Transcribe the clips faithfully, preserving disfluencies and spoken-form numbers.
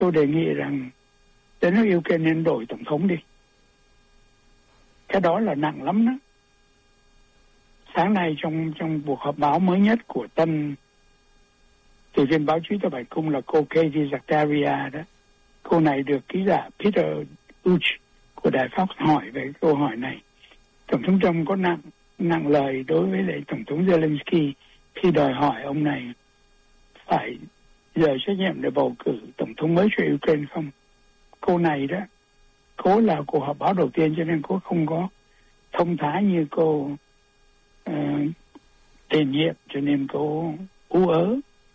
tôi đề nghị rằng đến nước Ukraine nên đổi tổng thống đi. Cái đó là nặng lắm đó. Sáng nay trong trong cuộc họp báo mới nhất của tân từ viên báo chí tại Bạch Cung là cô Katie Zakaria đó. Cô này được ký giả Peter Uch của Đài Fox hỏi về câu hỏi này. Tổng thống Trump có nặng nặng lời đối với lại Tổng thống Zelensky khi đòi hỏi ông này phải rời trách nhiệm để bầu cử Tổng thống mới cho Ukraine không? Cô này đó, cô là cuộc họp báo đầu tiên cho nên cô không có thông thái như cô uh, tiền nhiệm, cho nên cô ú ớ.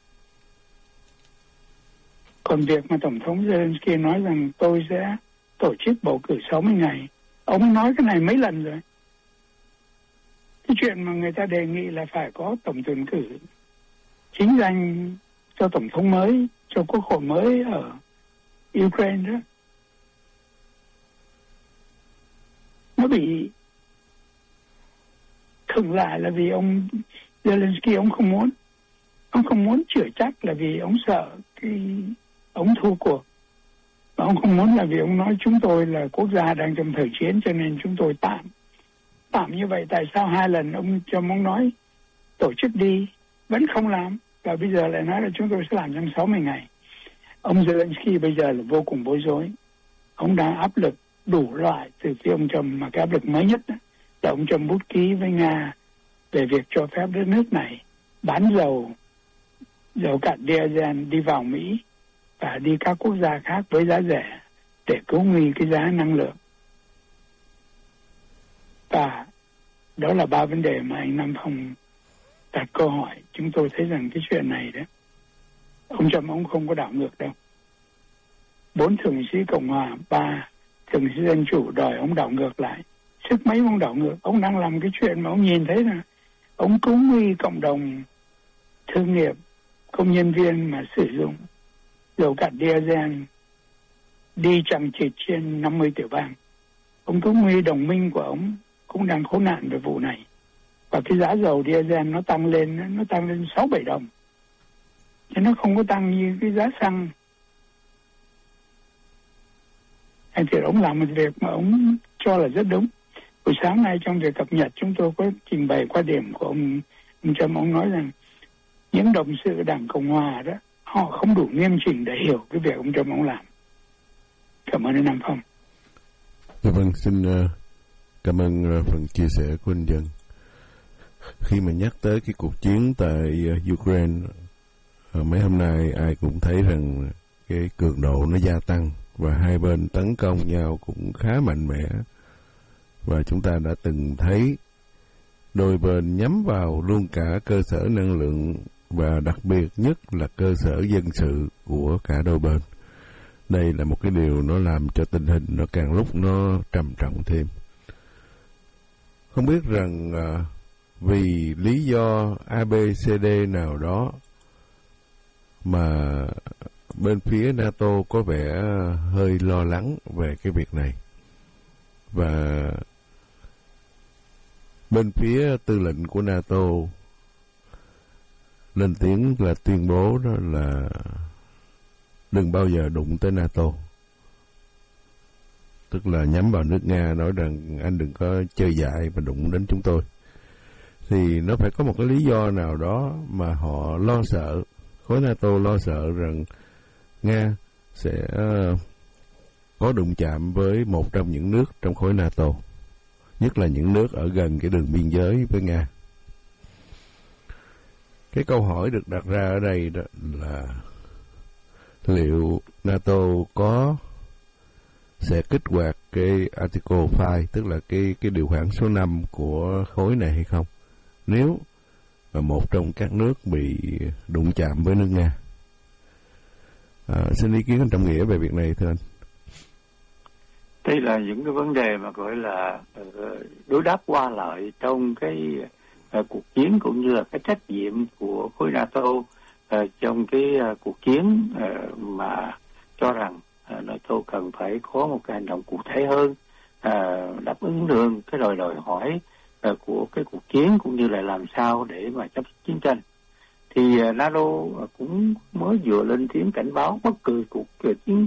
Còn việc mà Tổng thống Zelensky nói rằng tôi sẽ tổ chức bầu cử sáu mươi ngày, ông nói cái này mấy lần rồi. Cái chuyện mà người ta đề nghị là phải có tổng tuyển cử chính danh cho tổng thống mới, cho quốc hội mới ở Ukraine đó, nó bị khựng lại là vì ông Zelensky ông không muốn, ông không muốn chữa trách là vì ông sợ cái ông thua cuộc, và ông không muốn là vì ông nói chúng tôi là quốc gia đang trong thời chiến cho nên chúng tôi tạm tạm như vậy. Tại sao hai lần ông Trump ông nói tổ chức đi vẫn không làm, và bây giờ lại nói là chúng tôi sẽ làm trong sáu mươi ngày. Ông Zelensky bây giờ là vô cùng bối rối. Ông đang áp lực đủ loại từ phía ông Trump, mà cái áp lực mới nhất đó, là ông Trump bút ký với Nga về việc cho phép đất nước này bán dầu dầu cạn diesel đi vào Mỹ và đi các quốc gia khác với giá rẻ để cứu nguy cái giá năng lượng. Và đó là ba vấn đề mà anh Nam Phong đặt câu hỏi. Chúng tôi thấy rằng cái chuyện này đó, ông Trump ông không có đảo ngược đâu. Bốn thượng nghị sĩ Cộng hòa, ba thượng nghị sĩ Dân chủ đòi ông đảo ngược lại. Sức mấy ông đảo ngược, ông đang làm cái chuyện mà ông nhìn thấy là ông cứu nguy cộng đồng thương nghiệp, công nhân viên mà sử dụng dầu cạn diesel đi chằng chịt trên năm mươi tiểu bang. Ông cứu nguy đồng minh của ông cũng đang khốn nạn về vụ này. Và cái giá dầu diesel nó tăng lên, nó tăng lên sáu bảy đồng. Chứ nó không có tăng như cái giá xăng. Anh thì ông làm một việc mà ông cho là rất đúng. Buổi sáng nay trong việc cập nhật chúng tôi có trình bày quan điểm của ông, ông Trump. Ông nói rằng những đồng sự Đảng Cộng Hòa đó, họ không đủ nghiêm chỉnh để hiểu cái việc ông Trump ông làm. Cảm ơn anh Nam Phong. Dạ vâng, xin uh, cảm ơn uh, phần chia sẻ của anh Dân. Khi mà nhắc tới cái cuộc chiến tại uh, Ukraine, uh, mấy hôm nay ai cũng thấy rằng cái cường độ nó gia tăng và hai bên tấn công nhau cũng khá mạnh mẽ. Và chúng ta đã từng thấy đôi bên nhắm vào luôn cả cơ sở năng lượng và đặc biệt nhất là cơ sở dân sự của cả đôi bên. Đây là một cái điều nó làm cho tình hình nó càng lúc nó trầm trọng thêm. Không biết rằng à, vì lý do a bê xê đê nào đó mà bên phía NATO có vẻ hơi lo lắng về cái việc này. Và bên phía tư lệnh của NATO lên tiếng là tuyên bố đó là đừng bao giờ đụng tới NATO. Tức là nhắm vào nước Nga, nói rằng anh đừng có chơi dại và đụng đến chúng tôi. Thì nó phải có một cái lý do nào đó mà họ lo sợ, khối NATO lo sợ rằng Nga sẽ có đụng chạm với một trong những nước trong khối NATO, nhất là những nước ở gần cái đường biên giới với Nga. Cái câu hỏi được đặt ra ở đây đó là liệu NATO có sẽ kích hoạt cái Article năm, tức là cái cái điều khoản số năm của khối này hay không, nếu mà một trong các nước bị đụng chạm với nước Nga. À, xin ý kiến anh Trọng Nghĩa về việc này thưa anh. Đây là những cái vấn đề mà gọi là đối đáp qua lại trong cái uh, cuộc chiến, cũng như là cái trách nhiệm của khối NATO uh, trong cái uh, cuộc chiến uh, mà cho rằng uh, NATO cần phải có một cái hành động cụ thể hơn, uh, đáp ứng được cái đòi đòi hỏi uh, của cái cuộc chiến, cũng như là làm sao để mà chấm dứt chiến tranh. thì NATO cũng mới vừa lên tiếng cảnh báo bất cứ cuộc chiến